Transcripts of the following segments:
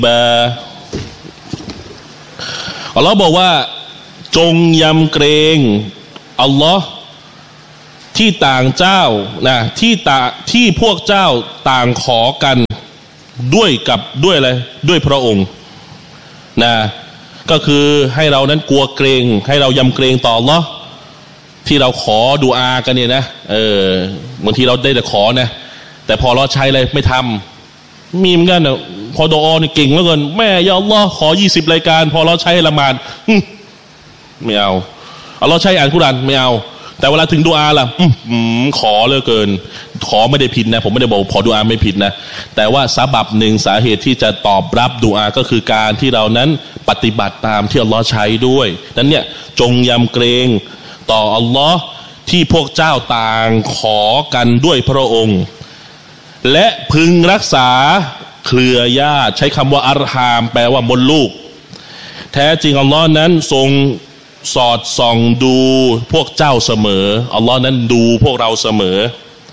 อัลลอฮ์บอกว่าจงยำเกรงอัลลอฮ์ที่ต่างเจ้านะที่พวกเจ้าต่างขอกันด้วยอะไรด้วยพระองค์นะก็คือให้เรานั้นกลัวเกรงให้เรายำเกรงต่ออัลลอฮ์ที่เราขอดุอากันเนี่ยนะบางทีเราได้แต่ขอนะแต่พอเราใช้อะไรไม่ทำมีเหมือนกันนะพอดุอาเนี่ยเก่งเหลือเกินแม่ยาอัลลอฮ์ขอ20รายการพอเราใช้ละหมาดไม่เอาอัลลอฮ์ใช้อ่านกุรอานไม่เอาแต่เวลาถึงดุอาล่ะขอเหลือเกินขอไม่ได้ผิดนะผมไม่ได้บอกขอดุอาไม่ผิดนะแต่ว่าสาบับหนึ่งสาเหตุที่จะตอบรับดุอาก็คือการที่เรานั้นปฏิบัติตามที่อัลลอฮ์ใช้ด้วยนั้นเนี่ยจงยำเกรงต่ออัลลอฮ์ที่พวกเจ้าต่างขอกันด้วยพระองค์และพึงรักษาเครือญาติใช้คำว่าอัรฮามแปลว่ามดลูกแท้จริงอัลลอฮ์นั้นทรงสอดส่องดูพวกเจ้าเสมออัลลอฮ์นั้นดูพวกเราเสมอ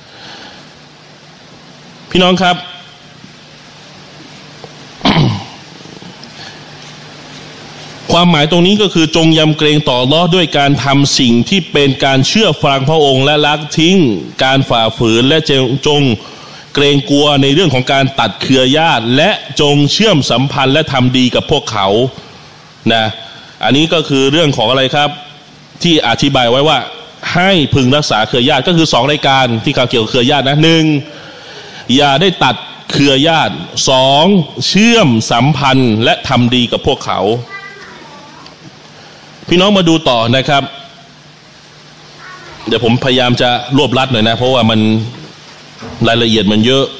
พี่น้องครับ ความหมายตรงนี้ก็คือจงยำเกรงต่ออัลลอฮ์ด้วยการทำสิ่งที่เป็นการเชื่อฟังพระองค์และละทิ้งการฝ่าฝืนและจงเกรงกลัวในเรื่องของการตัดเครือญาติและจงเชื่อมสัมพันธ์และทำดีกับพวกเขานะอันนี้ก็คือเรื่องของอะไรครับที่อธิบายไว้ว่าให้พึงรักษาเครือญาติก็คือ2รายการที่เกี่ยวกับเครือญาตินะ1อย่าได้ตัดเครือญาติ2เชื่อมสัมพันธ์และทำดีกับพวกเขาพี่น้องมาดูต่อนะครับเดี๋ยวผมพยายามจะรวบรัดหน่อยนะเพราะว่ามันรายละเอียดมันเยอะ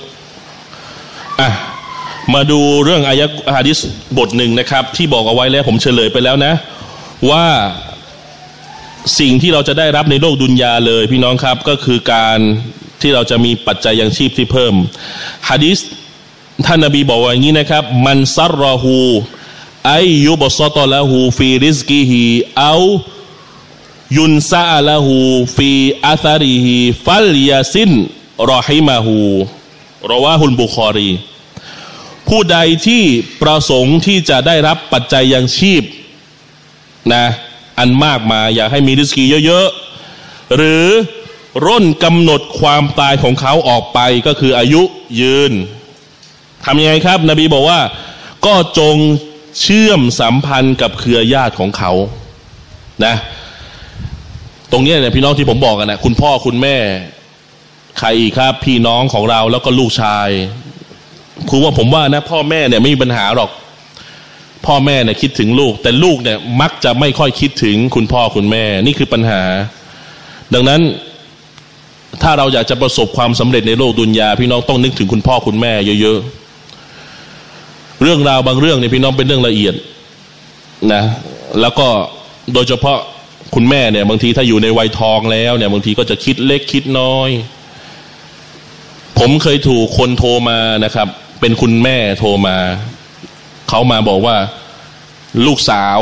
มาดูเรื่องอายะห์หะดีษบทหนึ่งนะครับที่บอกเอาไว้แล้วผมเฉลยไปแล้วนะว่าสิ่งที่เราจะได้รับในโลกดุนยาเลยพี่น้องครับก็คือการที่เราจะมีปัจจัยยังชีพที่เพิ่มหะดีษท่านนบีบอกว่าอย่างนี้นะครับมันซัรรอฮูอัยยุบซะตะละฮูฟีริซกิฮิเอายุนซะละฮูฟีอัธริฮิฟัลยาซินรอฮิมะฮูรอวาฮุลบุคอรีผู้ใดที่ประสงค์ที่จะได้รับปัจจัยยังชีพนะอันมากมายอยากให้มีริสกีเยอะๆหรือร่นกำหนดความตายของเขาออกไปก็คืออายุยืนทำยังไงครับนบีบอกว่าก็จงเชื่อมสัมพันธ์กับเครือญาติของเขานะตรงนี้เนี่ยพี่น้องที่ผมบอกกันนะคุณพ่อคุณแม่ใครอีกครับพี่น้องของเราแล้วก็ลูกชายคือว่าผมว่านะพ่อแม่เนี่ยไม่มีปัญหาหรอกพ่อแม่เนี่ยคิดถึงลูกแต่ลูกเนี่ยมักจะไม่ค่อยคิดถึงคุณพ่อคุณแม่นี่คือปัญหาดังนั้นถ้าเราอยากจะประสบความสำเร็จในโลกดุนยาพี่น้องต้องนึกถึงคุณพ่อคุณแม่เยอะๆเรื่องราวบางเรื่องเนี่ยพี่น้องเป็นเรื่องละเอียดนะแล้วก็โดยเฉพาะคุณแม่เนี่ยบางทีถ้าอยู่ในวัยทองแล้วเนี่ยบางทีก็จะคิดเล็กคิดน้อยผมเคยถูกคนโทรมานะครับเป็นคุณแม่โทรมาเขามาบอกว่าลูกสาว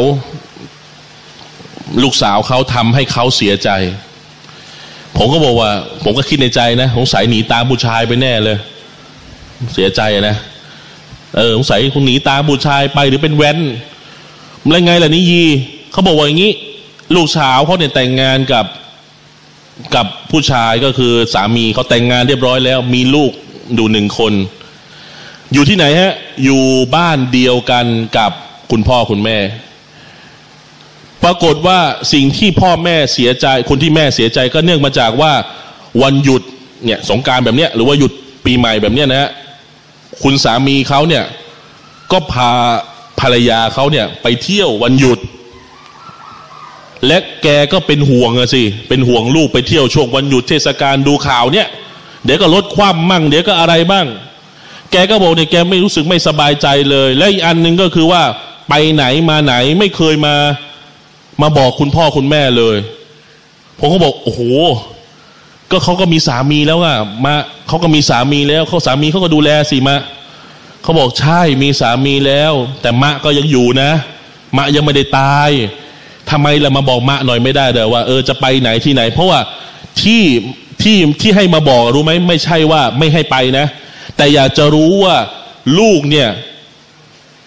เขาทำให้เขาเสียใจผมก็บอกว่าผมก็คิดในใจนะสงสัยหนีตามผู้ชายไปแน่เลยเสียใจนะสงสัยคุณหนีตามผู้ชายไปหรือเป็นแว้นอะไรไงล่ะนี่ยีเขาบอกว่าอย่างนี้ลูกสาวเขาเนี่ยแต่งงานกับผู้ชายก็คือสามีเขาแต่งงานเรียบร้อยแล้วมีลูกอยู่1 คนอยู่ที่ไหนฮะอยู่บ้านเดียวกันกับคุณพ่อคุณแม่ปรากฏว่าสิ่งที่พ่อแม่เสียใจคนที่แม่เสียใจก็เนื่องมาจากว่าวันหยุดเนี่ยสงกรานต์แบบเนี้ยหรือว่าหยุดปีใหม่แบบเนี้ยนะฮะคุณสามีเขาเนี่ยก็พาภรรยาเขาเนี่ยไปเที่ยววันหยุดและแกก็เป็นห่วงสิเป็นห่วงลูกไปเที่ยวช่วงวันหยุดเทศกาลดูข่าวเนี่ยเดี๋ยวก็ลดความมั่งเดี๋ยวก็อะไรบ้างแกก็บอกเนี่ยแกไม่รู้สึกไม่สบายใจเลยและอีกอันนึงก็คือว่าไปไหนมาไหนไม่เคยมาบอกคุณพ่อคุณแม่เลยผมก็บอกโอ้โหก็เขาก็มีสามีแล้วอะมาเขาก็มีสามีแล้วเขาสามีเขาก็ดูแลสิมาเขาบอกใช่มีสามีแล้วแต่มะก็ยังอยู่นะมะยังไม่ได้ตายทำไมเรามาบอกมะหน่อยไม่ได้เด้อว่าจะไปไหนที่ไหนเพราะว่าที่ให้มาบอกรู้ไหมไม่ใช่ว่าไม่ให้ไปนะแต่อยากจะรู้ว่าลูกเนี่ย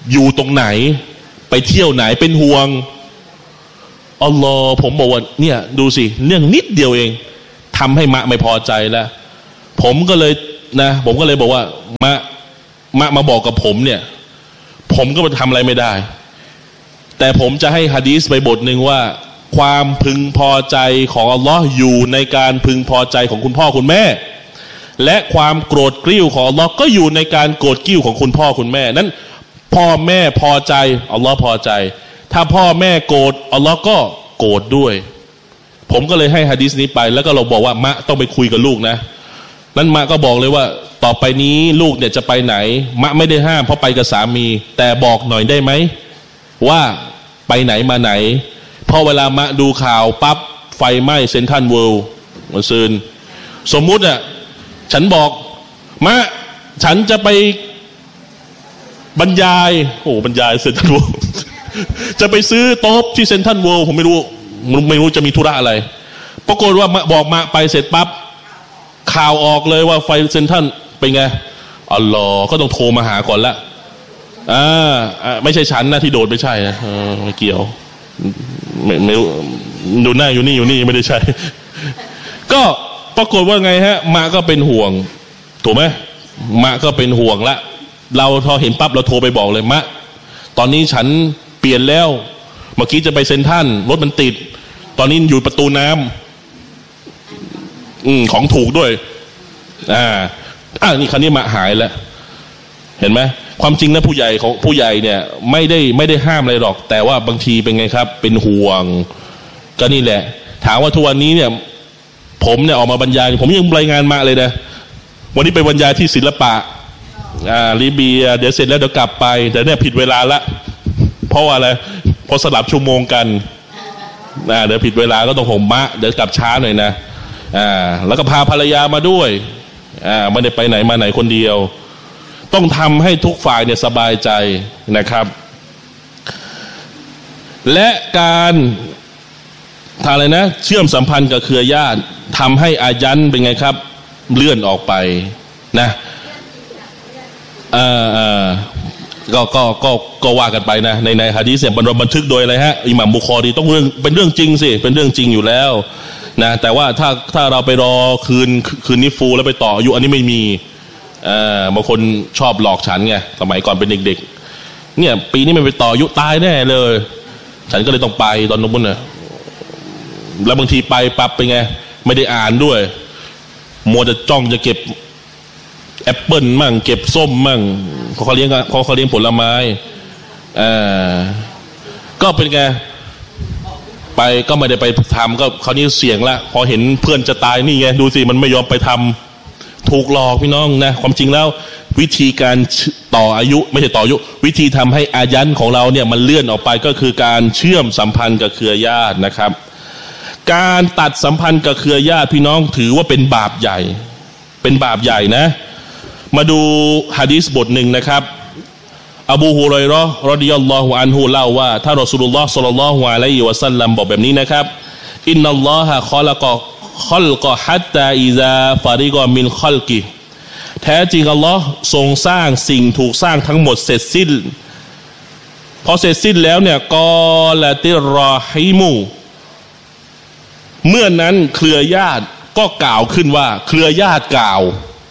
อยู่ตรงไหนไปเที่ยวไหนเป็นห่วงอัลลอฮ์ผมบอกว่าเนี่ยดูสิเรื่องนิดเดียวเองทำให้มะไม่พอใจแล้วผมก็เลยบอกว่ามะมาบอกกับผมเนี่ยผมก็ทำอะไรไม่ได้แต่ผมจะให้หะดีษไปบทหนึ่งว่าความพึงพอใจของอัลลอฮ์อยู่ในการพึงพอใจของคุณพ่อคุณแม่และความโกรธกริ้วของอัลลอฮ์ก็อยู่ในการโกรธกริ้วของคุณพ่อคุณแม่นั้นพ่อแม่พอใจอัลลอฮ์พอใจถ้าพ่อแม่โกรธอัลลอฮ์ก็โกรธด้วยผมก็เลยให้หะดีษนี้ไปแล้วก็เราบอกว่ามะต้องไปคุยกับลูกนะนั้นมะก็บอกเลยว่าต่อไปนี้ลูกเนี่ยจะไปไหนมะไม่ได้ห้ามเพราะไปกับสามีแต่บอกหน่อยได้ไหมว่าไปไหนมาไหนเพราะเวลามะดูข่าวปั๊บไฟไหม้เซ็นทรัลเวิลด์มาซืนสมมุติอ่ะฉันบอกมะฉันจะไปบรรยายบรรยายเซ็นทรัลเวิลด์จะไปซื้อโต๊ะที่เซ็นทรัลเวิลด์ผมไม่รู้จะมีธุระอะไรปรากฏว่าบอกมาไปเสร็จปั๊บข่าวออกเลยว่าไฟเซ็นทรัลเป็นไงอัลลอฮ์ก็ต้องโทรมาหาก่อนละไม่ใช่ฉันนะที่โดดไม่ใช่นะไม่เกี่ยวไม่ดูหน้าอยู่นี่ไม่ได้ใช่ก็ปรากฏว่าไงฮะมะก็เป็นห่วงถูกไหมมะก็เป็นห่วงละเราพอเห็นปั๊บเราโทรไปบอกเลยมะตอนนี้ฉันเปลี่ยนแล้วเมื่อกี้จะไปเซ็นทรัลรถมันติดตอนนี้อยู่ประตูน้ำของถูกด้วยนี่คันนี้มาหายแล้วเห็นไหมความจริงนะผู้ใหญ่เนี่ยไม่ได้ห้ามอะไรหรอกแต่ว่าบางทีเป็นไงครับเป็นห่วงก็นี่แหละถามว่าทุกวันนี้เนี่ยผมเนี่ยออกมาบรรยายผมยังรายงานมาเลยนะวันนี้ไปบรรยายที่ศิลปะลิเบียเดี๋ยวเสร็จแล้วเดี๋ยวกลับไปแต่เนี่ยผิดเวลาละเพราะว่าอะไรพอสลับชั่วโมงกันเดี๋ยวผิดเวลาก็ต้องผมเดี๋ยวกลับช้าหน่อยนะแล้วก็พาภรรยามาด้วยไม่ได้ไปไหนมาไหนคนเดียวต้องทำให้ทุกฝ่ายเนี่ยสบายใจนะครับและการอะไรนะเชื่อมสัมพันธ์กับเครือญาติทำให้อายันเป็นไงครับเลื่อนออกไปนะก็ว่ากันไปนะในหะดีษเนี่ยบันทึกโดยอะไรฮะอิหม่ามบุคอรีต้องเป็นเรื่องจริงสิเป็นเรื่องจริงอยู่แล้วนะแต่ว่าถ้าเราไปรอคืนนี้ฟูแล้วไปต่ออายุอันนี้ไม่มีบางคนชอบหลอกฉันไงสมัยก่อนเป็นเด็กๆเนี่ยปีนี้มันไปต่ออายุตายแน่เลยฉันก็เลยต้องไปตอนนู้นนะแล้วบางทีไปปั๊บเป็นไงไม่ได้อ่านด้วยมัวจะจ้องจะเก็บแอปเปิลมั่งเก็บส้มมั่งเขาเลี้ยงผลไม้ก็เป็นไงไปก็ไม่ได้ไปทำก็คราวนี้เสี่ยงละพอเห็นเพื่อนจะตายนี่ไงดูสิมันไม่ยอมไปทำถูกหลอกพี่น้องนะความจริงแล้ววิธีการต่ออายุไม่ใช่ต่ออายุวิธีทำให้อายันของเราเนี่ยมันเลื่อนออกไปก็คือการเชื่อมสัมพันธ์กับเครือญาตินะครับการตัดสัมพันธ์กับเครือญาติพี่น้องถือว่าเป็นบาปใหญ่นะมาดูหะดีษบทหนึ่งนะครับอบูฮุรอยเราะห์รอฎิยัลลอฮุอันฮุเล่าว่าท่านรอซูลุลลอฮ์ศ็อลลัลลอฮุอะลัยฮิวะซัลลัมบอกแบบนี้นะครับอินนัลลอฮะคอละกอฮัตตาอิซาฟาริกอมินคอลกิแท้จริงอัลลอฮ์ทรงสร้างสิ่งถูกสร้างทั้งหมดเสร็จสิ้นพอเสร็จสิ้นแล้วเนี่ยกอละติรอฮิมูเมื่อนั้นเครือญาติก็กล่าวขึ้นว่าเครือญาติกล่าว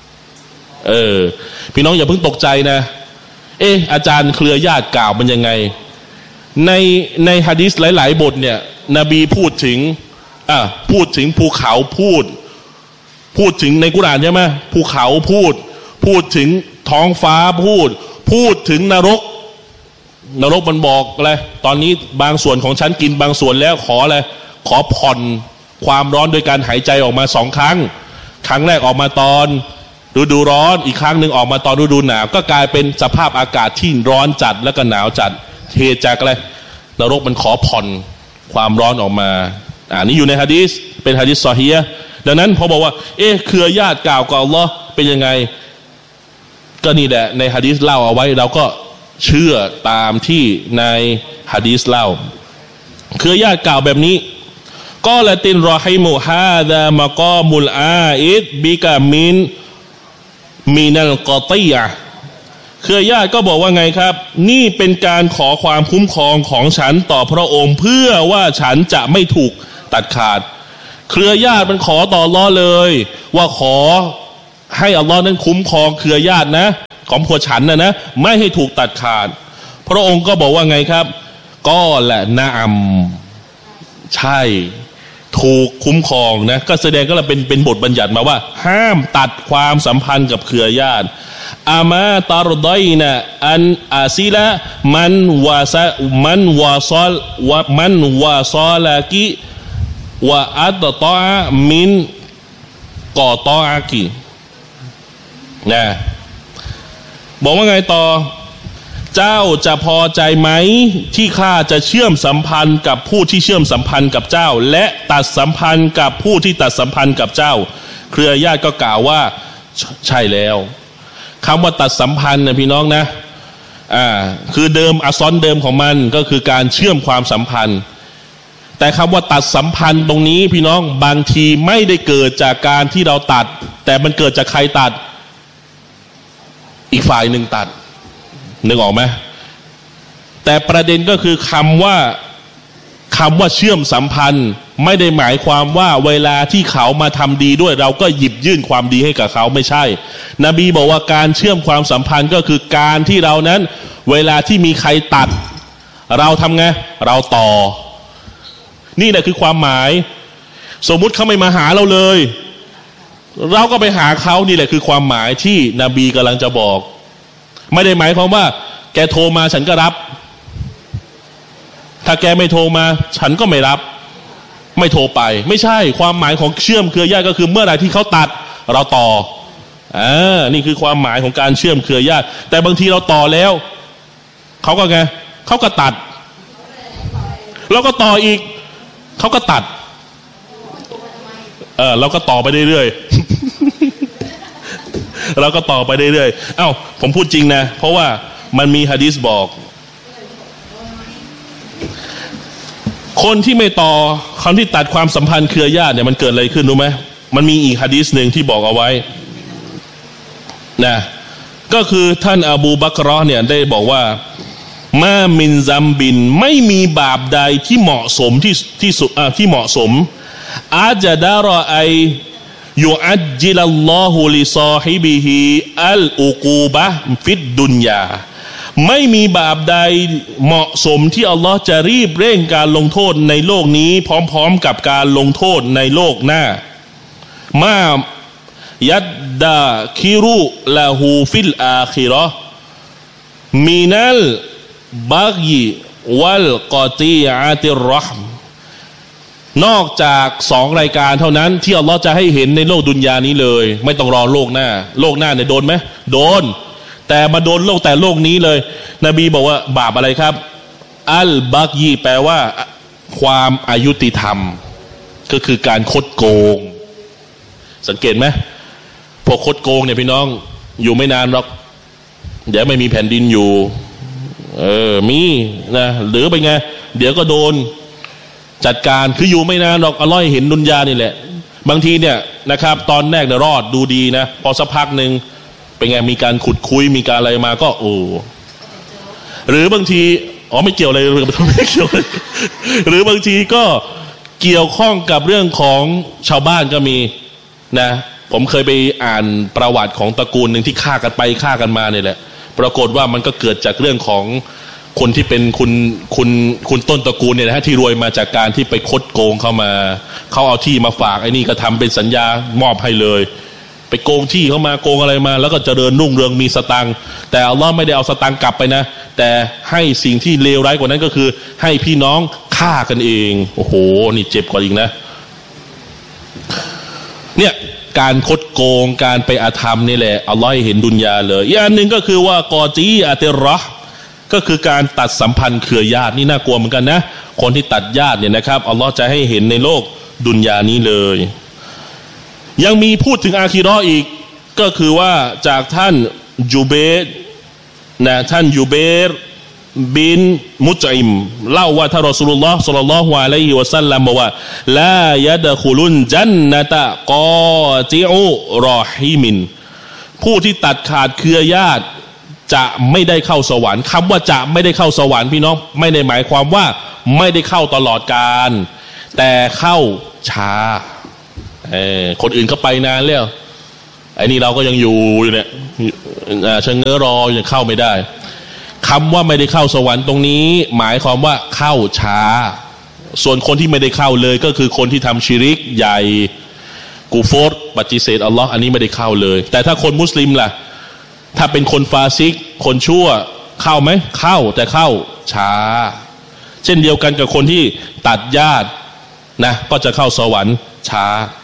พี่น้องอย่าเพิ่งตกใจนะอาจารย์เครือญาติกล่าวมันยังไงในหะดีษหลายๆบทเนี่ยนบีพูดถึงภูเขาพูดถึงในกุรอานใช่ไหมภูเขาพูดถึงท้องฟ้าพูดถึงนรกมันบอกอะไรตอนนี้บางส่วนของฉันกินบางส่วนแล้วขออะไรขอผ่อนความร้อนโดยการหายใจออกมา2 ครั้งแรกออกมาตอนฤดูร้อนอีกครั้งหนึ่งออกมาตอนฤดูหนาวก็กลายเป็นสภาพอากาศที่ร้อนจัดแล้วก็หนาวจัดเหตุจากอะไรนรกมันขอผ่อนความร้อนออกมานี่อยู่ในหะดีษเป็นหะดีษซอฮีฮ์ดังนั้นพอบอกว่าเครือญาติกล่าวกับอัลเลาะห์เป็นยังไงก็นี่แหละในหะดีษเล่าเอาไว้เราก็เชื่อตามที่ในหะดีษเล่าเครือญาติกล่าวแบบนี้กอละตินรอฮิมุฮาซามะกอมุลอาอิดบิกะมินัลกอตียะเครือญาติก็บอกว่าไงครับนี่เป็นการขอความคุ้มครองของฉันต่อพระองค์เพื่อว่าฉันจะไม่ถูกตัดขาดเครือญาติมันขอต่ออัลเลาะห์เลยว่าขอให้อัลเลาะห์นั้นคุ้มครองเครือญาตินะของพวกฉันนะไม่ให้ถูกตัดขาดพระองค์ก็บอกว่าไงครับก็แหละนะอัมใช่ถูกคุ้มครองนะก็แสดงก็เป็นบทบัญญัติมาว่าห้ามตัดความสัมพันธ์กับเครือญาติอามาตารดอยนะอันอาซิละมันวาซอลากิวะอัตตอมินกอตออากินะบอกว่าไงต่อเจ้าจะพอใจไหมที่ข้าจะเชื่อมสัมพันธ์กับผู้ที่เชื่อมสัมพันธ์กับเจ้าและตัดสัมพันธ์กับผู้ที่ตัดสัมพันธ์กับเจ้าเครือญาติก็กล่าวว่าใช่แล้วคำว่าตัดสัมพันธ์นะพี่น้องนะคือเดิมอักษรเดิมของมันก็คือการเชื่อมความสัมพันธ์แต่คำว่าตัดสัมพันธ์ตรงนี้พี่น้องบางทีไม่ได้เกิดจากการที่เราตัดแต่มันเกิดจากใครตัดอีกฝ่ายหนึ่งตัดนึกออกไหมแต่ประเด็นก็คือคำว่าเชื่อมสัมพันธ์ไม่ได้หมายความว่าเวลาที่เขามาทำดีด้วยเราก็หยิบยื่นความดีให้กับเขาไม่ใช่นบีบอกว่าการเชื่อมความสัมพันธ์ก็คือการที่เรานั้นเวลาที่มีใครตัดเราทำไงเราต่อนี่แหละคือความหมายสมมุติเขาไม่มาหาเราเลยเราก็ไปหาเขานี่แหละคือความหมายที่นบีกำลังจะบอกไม่ได้หมายความว่าแกโทรมาฉันก็รับถ้าแกไม่โทรมาฉันก็ไม่รับไม่โทรไปไม่ใช่ความหมายของเชื่อมเครือญาติก็คือเมื่อไหร่ที่เขาตัดเราต่อนี่คือความหมายของการเชื่อมเครือญาติแต่บางทีเราต่อแล้วเขาก็ไงเขาก็ตัดเราก็ต่ออีกเขาก็ตัดเราก็ต่อไปเรื่อยๆเราก็ต่อไปเรื่อยๆผมพูดจริงนะเพราะว่ามันมีหะดีษบอกคนที่ไม่ต่อคนที่ตัดความสัมพันธ์เครือญาติเนี่ยมันเกิดอะไรขึ้นรู้ไหมมันมีอีกหะดีษหนึ่งที่บอกเอาไว้นะก็คือท่านอบูบักรอเนี่ยได้บอกว่ามามินซัมบินไม่มีบาปใดที่เหมาะสมที่เหมาะสมอาจจะดารอไอยูอัจจิลัลลอฮุลิซอฮิบิฮิอัลอุกูบะฟิดดุนยาไม่มีบาปใดเหมาะสมที่อัลลอฮ์จะรีบเร่งการลงโทษในโลกนี้พร้อมๆกับการลงโทษในโลกหน้ามายัดดาคิรุละฮูฟิลอาคิเราะห์มินัลบักยิวัลกอตีอาติรเราะห์มนอกจาก2รายการเท่านั้นที่อัลลอฮ์จะให้เห็นในโลกดุนยานี้เลยไม่ต้องรอโลกหน้าเนี่ยโดนไหมโดนแต่มาโดนโลกนี้เลยนบีบอกว่าบาปอะไรครับอัลบักยีแปลว่าความอายุติธรรมก็คือการคดโกงสังเกตไหมพวกคดโกงเนี่ยพี่น้องอยู่ไม่นานหรอกเดี๋ยวไม่มีแผ่นดินอยู่มีนะหรือเป็นไงเดี๋ยวก็โดนจัดการคืออยู่ไม่นานหรอกอัลเลาะห์เห็นดุนยานี่แหละบางทีเนี่ยนะครับตอนแรกเนี่ยรอดดูดีนะพอสักพักหนึ่งเป็นไงมีการขุดคุยมีการอะไรมาก็หรือบางทีไม่เกี่ยวอะไรไม่เกี่ยวเลยหรือบางทีก็เกี่ยวข้องกับเรื่องของชาวบ้านก็มีนะผมเคยไปอ่านประวัติของตระกูลหนึ่งที่ฆ่ากันไปฆ่ากันมาเนี่ยแหละปรากฏว่ามันก็เกิดจากเรื่องของคนที่เป็นคุณต้นตระกูลเนี่ยนะที่รวยมาจากการที่ไปคดโกงเข้ามาเขาเอาที่มาฝากไอ้นี่ก็ทำเป็นสัญญามอบให้เลยไปโกงที่เขามาโกงอะไรมาแล้วก็เจริญรุ่งเรืองมีสตังค์แต่อัลเลาะห์ไม่ได้เอาสตังค์กลับไปนะแต่ให้สิ่งที่เลวร้ายกว่านั้นก็คือให้พี่น้องฆ่ากันเองโอ้โหนี่เจ็บกว่าอีกนะเนี่ยการคดโกงการไปอาธรรมนี่แหละอัลเลาะห์เห็นดุนยาเลยอีกอันหนึ่งก็คือว่ากอจีอาติรเราะห์ก็คือการตัดสัมพันธ์เครือญาตินี่น่ากลัวเหมือนกันนะคนที่ตัดญาติเนี่ยนะครับอัลเลาะห์จะให้เห็นในโลกดุนยานี้เลยยังมีพูดถึงอาคีเราะห์อีกก็คือว่าจากท่านยูเบรนะท่านยูเบรบินมุตอิมเล่าว่าท่านรอซูลุลลอฮ์ศ็อลลัลลอฮุอะลัยฮิวะซัลลัมบอกว่าลายะดะคุลุนญันนะตะกอติอุรอฮิมินผู้ที่ตัดขาดเครือญาติจะไม่ได้เข้าสวรรค์คำว่าจะไม่ได้เข้าสวรรค์พี่น้องไม่ได้หมายความว่าไม่ได้เข้าตลอดกาลแต่เข้าช้าคนอื่นเขาไปนานแล้วไอ้นี่เราก็ยังอยู่เนี่ยชะเง้อรอยังเข้าไม่ได้คำว่าไม่ได้เข้าสวรรค์ตรงนี้หมายความว่าเข้าช้าส่วนคนที่ไม่ได้เข้าเลยก็คือคนที่ทำชิริกใหญ่กูฟรปฏิเสธอัลลอฮ์อันนี้ไม่ได้เข้าเลยแต่ถ้าคนมุสลิมล่ะถ้าเป็นคนฟาซิกคนชั่วเข้าไหมเข้าแต่เข้าช้าเช่นเดียวกันกับคนที่ตัดญาตินะก็จะเข้าสวรรค์ช้า